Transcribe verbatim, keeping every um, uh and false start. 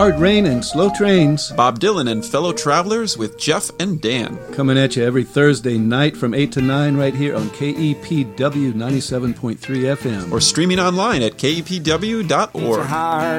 Hard Rain and Slow Trains. Bob Dylan and Fellow Travelers with Jeff and Dan. Coming at you every Thursday night from eight to nine right here on K E P W ninety-seven point three F M. Or streaming online at K E P W dot org.